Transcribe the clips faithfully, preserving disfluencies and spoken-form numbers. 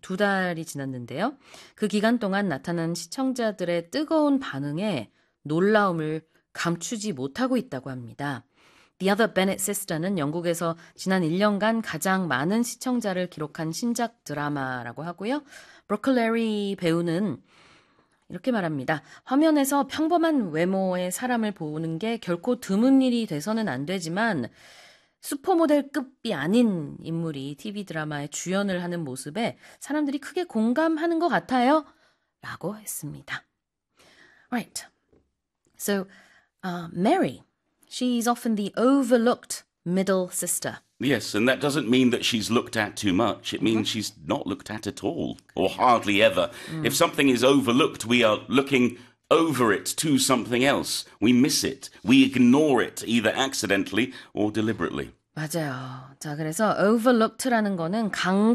두 달이 지났는데요. 그 기간 동안 나타난 시청자들의 뜨거운 반응에 놀라움을 감추지 못하고 있다고 합니다. The Other Bennett Sister는 영국에서 지난 일 년간 가장 많은 시청자를 기록한 신작 드라마라고 하고요. 브로클레리 배우는 이렇게 말합니다. 화면에서 평범한 외모의 사람을 보는 게 결코 드문 일이 돼서는 안 되지만 슈퍼모델급이 아닌 인물이 티비 드라마에 주연을 하는 모습에 사람들이 크게 공감하는 것 같아요. 라고 했습니다. Right. So, uh, Mary, she's often the overlooked middle sister. Yes, and that doesn't mean that she's looked at too much. It means she's not looked at at all, or hardly ever. If something is overlooked, we are looking over it to something else. We miss it. We ignore it, either accidentally or deliberately. 맞아요. 자, 그래서 overlooked라는 거는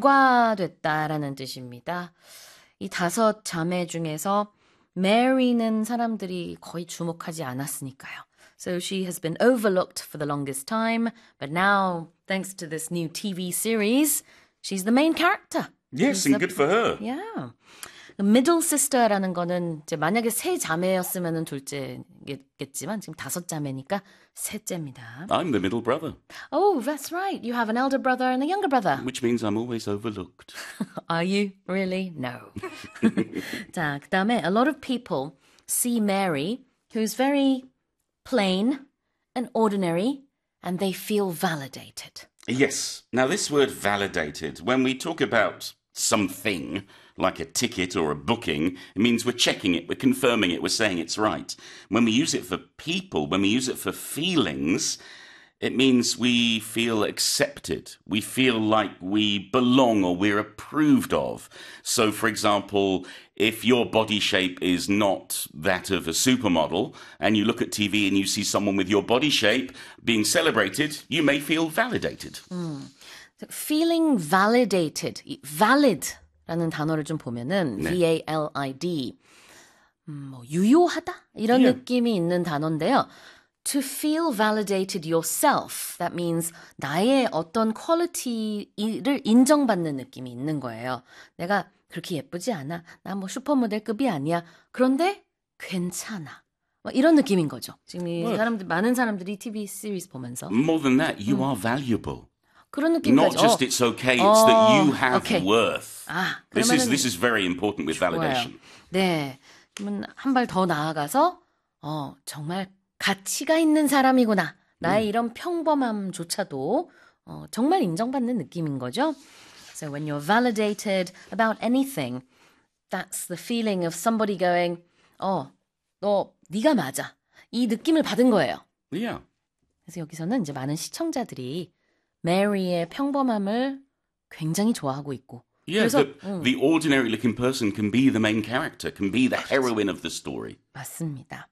간과됐다라는 뜻입니다. 이 다섯 자매 중에서 Mary는 사람들이 거의 주목하지 않았으니까요. So she has been overlooked for the longest time, but now, thanks to this new T V series, she's the main character. Yes, and good for her. Yeah. middle sister라는 거는 이제 만약에 세 자매였으면은 둘째겠지만 지금 다섯 자매니까 셋째입니다. I'm the middle brother. Oh, that's right. You have an elder brother and a younger brother. Which means I'm always overlooked. Are you? Really? No. 자, 그다음에 a lot of people see Mary, who's very plain and ordinary, and they feel validated. Yes. Now, this word validated, when we talk about something, like a ticket or a booking, it means we're checking it, we're confirming it, we're saying it's right. When we use it for people, when we use it for feelings, it means we feel accepted. We feel like we belong or we're approved of. So, for example, if your body shape is not that of a supermodel and you look at T V and you see someone with your body shape being celebrated, you may feel validated. 음, feeling validated, valid 라는 단어를 좀 보면은 네. V A L I D 음, 뭐 유효하다 이런 Yeah. 느낌이 있는 단어인데요. To feel validated yourself, that means 나의 어떤 퀄리티를 인정받는 느낌이 있는 거예요. 내가 그렇게 예쁘지 않아. 나 뭐 슈퍼모델급이 아니야. 그런데 괜찮아. 뭐 이런 느낌인 거죠. 지금 이 Well, 사람들 많은 사람들이 티비 시리즈 보면서 More than that, you are valuable. 그런 Not 느낌까지. just 어, it's okay, it's 어, that you have okay. worth. 아, This is 그러면은 this is very important with validation. 좋아요. 네. 그러면 한 발 더 나아가서 어, 정말 가치가 있는 사람이구나. 나의 음. 이런 평범함조차도 어, 정말 인정받는 느낌인 거죠. So when you're validated about anything, that's the feeling of somebody going, 어, 너 네가 맞아. 이 느낌을 받은 거예요. Yeah. 그래서 여기서는 이제 많은 시청자들이 메리의 평범함을 굉장히 좋아하고 있고 Yeah, 그래서 the, 음, the ordinary looking person can be the main character, can be the heroine of the story. 맞습니다.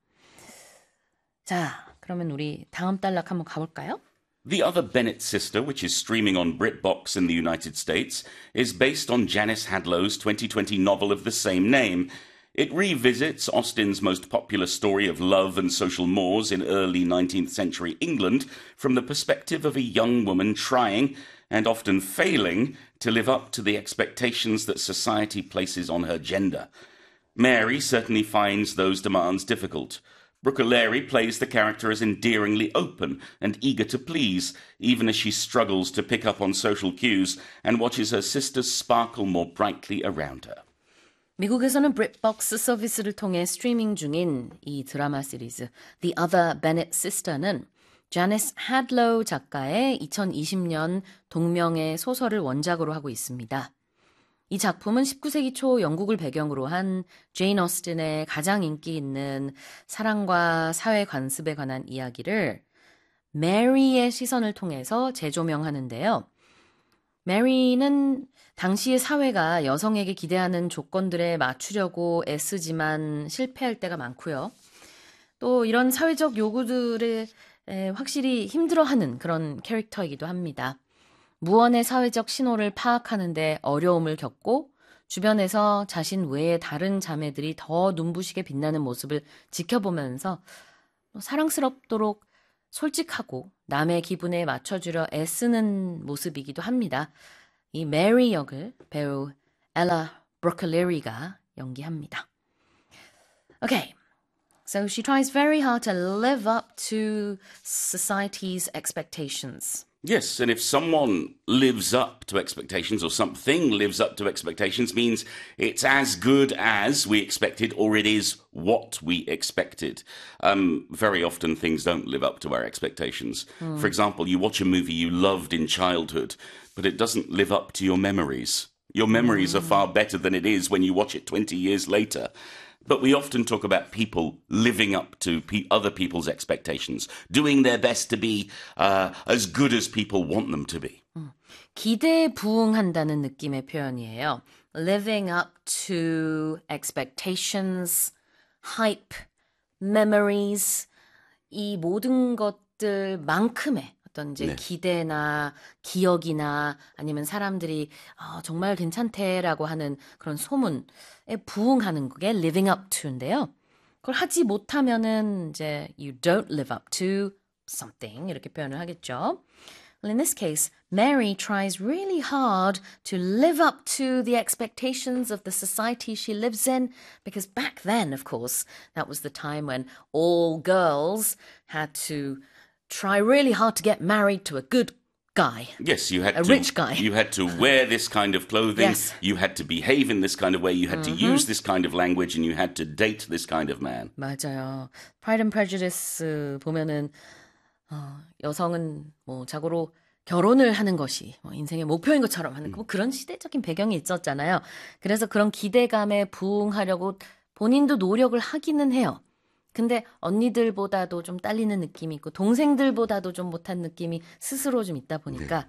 자, 그러면 우리 다음 단락 한번 가볼까요? The Other Bennett Sister, which is streaming on BritBox in the United States, is based on Janice Hadlow's twenty twenty novel of the same name. It revisits Austen's most popular story of love and social mores in early nineteenth century England from the perspective of a young woman trying, and often failing, to live up to the expectations that society places on her gender. Mary certainly finds those demands difficult. Brooke O'Leary plays the character as endearingly open and eager to please, even as she struggles to pick up on social cues and watches her sisters sparkle more brightly around her. 미국에서는 브릿박스 서비스를 통해 스트리밍 중인 이 드라마 시리즈 The Other Bennett Sister는 자니스 hadlow 작가의 이천이십 년 동명의 소설을 원작으로 하고 있습니다. 이 작품은 십구 세기 초 영국을 배경으로 한 제인 오스틴의 가장 인기 있는 사랑과 사회 관습에 관한 이야기를 메리의 시선을 통해서 재조명하는데요. 메리는 당시의 사회가 여성에게 기대하는 조건들에 맞추려고 애쓰지만 실패할 때가 많고요. 또 이런 사회적 요구들에 확실히 힘들어하는 그런 캐릭터이기도 합니다. 무언의 사회적 신호를 파악하는 데 어려움을 겪고 주변에서 자신 외의 다른 자매들이 더 눈부시게 빛나는 모습을 지켜보면서 사랑스럽도록 솔직하고 남의 기분에 맞춰주려 애쓰는 모습이기도 합니다. 이 메리 역을 배우 Ella Broccolieri가 연기합니다. Okay, so she tries very hard to live up to society's expectations. Yes, and if someone lives up to expectations or something lives up to expectations means it's as good as we expected or it is what we expected. Um, very often things don't live up to our expectations. Mm. For example, you watch a movie you loved in childhood, but it doesn't live up to your memories. Your memories mm. are far better than it is when you watch it twenty years later. But we often talk about people living up to pe- other people's expectations, doing their best to be uh, as good as people want them to be. 음, 기대에 부응한다는 느낌의 표현이에요. Living up to expectations, hype, memories, 이 모든 것들만큼의 어떤 이제 네. 기대나 기억이나 아니면 사람들이 어, 정말 괜찮대라고 하는 그런 소문에 부응하는 게 living up to인데요. 그걸 하지 못하면은 이제 you don't live up to something 이렇게 표현을 하겠죠. Well, in this case, Mary tries really hard to live up to the expectations of the society she lives in because back then, of course, that was the time when all girls had to try really hard to get married to a good guy. Yes, you had a to, rich guy. You had to wear this kind of clothing. Yes. You had to behave in this kind of way. You had mm-hmm. to use this kind of language, and you had to date this kind of man. 맞아요. Pride and Prejudice 보면은 어, 여성은 뭐 자고로 결혼을 하는 것이 뭐 인생의 목표인 것처럼 하는 뭐 그런 시대적인 배경이 있었잖아요. 그래서 그런 기대감에 부응하려고 본인도 노력을 하기는 해요. 근데 언니들보다도 좀 딸리는 느낌이 있고 동생들보다도 좀 못한 느낌이 스스로 좀 있다 보니까 네.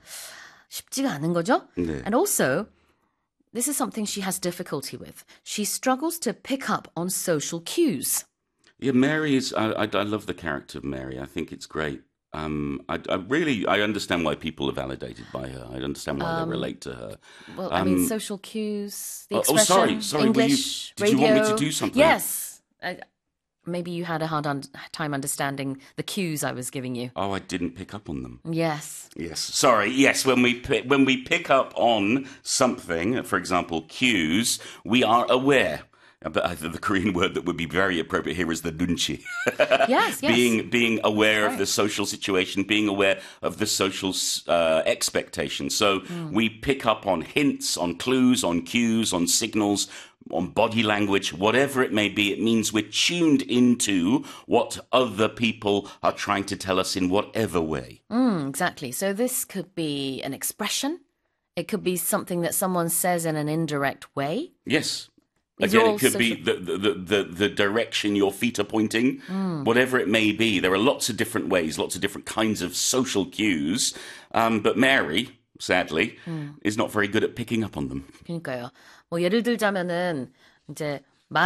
쉽지가 않은 거죠. 네. And also, this is something she has difficulty with. She struggles to pick up on social cues. Yeah, Mary is, I, I, I love the character of Mary. I think it's great. Um, I, I really, I understand why people are validated by her. I understand why um, they relate to her. Well, um, I mean, social cues, the oh, expression, oh, sorry, sorry. English, you, did radio. you want me to do something? Yes. I, maybe you had a hard un- time understanding the cues I was giving you. Oh, I didn't pick up on them. Yes. Yes. Sorry. Yes. When we pick, when we pick up on something, for example, cues, we are aware. But the Korean word that would be very appropriate here is the 눈치. Yes, yes. Being being aware right. of the social situation, being aware of the social uh, expectations. So mm. we pick up on hints, on clues, on cues, on signals, on body language, whatever it may be. It means we're tuned into what other people are trying to tell us in whatever way. Mm, exactly. So this could be an expression. It could be something that someone says in an indirect way. Yes. Again, it could be the, the, the, the direction your feet are pointing, mm. whatever it may be. There are lots of different ways, lots of different kinds of social cues. Um, but Mary, sadly, mm. is not very good at picking up on them. 그러니까요. 뭐 예를 들자면은 이제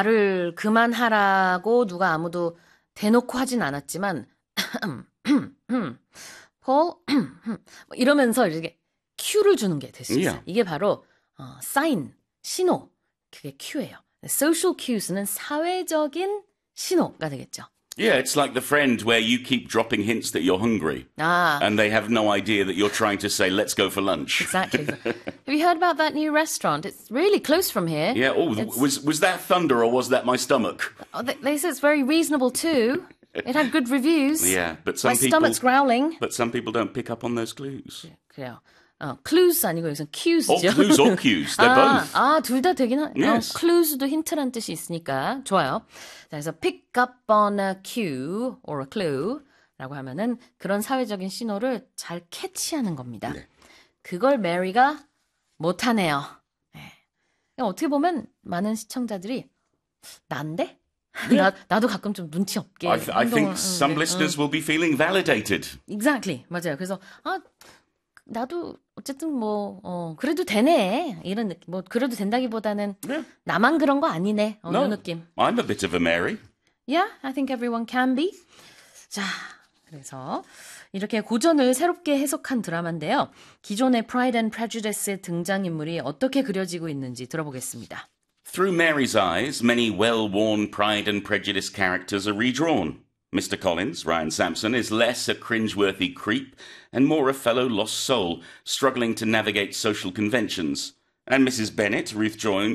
말을 그만하라고 누가 아무도 대놓고 하진 않았지만 Paul 이러면서 이렇게 큐를 주는 게 될 수 있어요. Yeah. 이게 바로 어, 사인, 신호. 그게 큐예요. Social cues는 사회적인 신호가 되겠죠. Yeah, it's like the friend where you keep dropping hints that you're hungry. Ah. And they have no idea that you're trying to say, let's go for lunch. Exactly. Have you heard about that new restaurant? It's really close from here. Yeah, oh, was was that thunder or was that my stomach? Oh, they, they say it's very reasonable too. It had good reviews. Yeah, but some my people... stomach's growling. But some people don't pick up on those clues. 그래요. 어, clues 아니고 여기서 cues죠. Or clues or cues. They're 아, both. 아, 둘 다 되긴 하. Yes. 어, clues도 힌트란 뜻이 있으니까 좋아요. 자, 그래서 pick up on a cue or a clue라고 하면은 그런 사회적인 신호를 잘 캐치하는 겁니다. 네. 그걸 메리가 못하네요. 네. 어떻게 보면 많은 시청자들이 난데? 나, 나도 가끔 좀 눈치 없게. I, th- I think some 응, listeners 응. will be feeling validated. Exactly. 맞아요. 그래서 아 나도 어쨌든 뭐 어, 그래도 되네 이런 느낌. 뭐 그래도 된다기보다는 Yeah. 나만 그런 거 아니네. 어, No, 이런 느낌. I'm a bit of a Mary. Yeah, I think everyone can be. 자, 그래서 이렇게 고전을 새롭게 해석한 드라마인데요. 기존의 Pride and Prejudice의 등장인물이 어떻게 그려지고 있는지 들어보겠습니다. Through Mary's eyes, many well-worn Pride and Prejudice characters are redrawn. Mister Collins, Ryan Sampson, is less a cringeworthy creep and more a fellow lost soul, struggling to navigate social conventions. And Missus Bennet, Ruth Joy-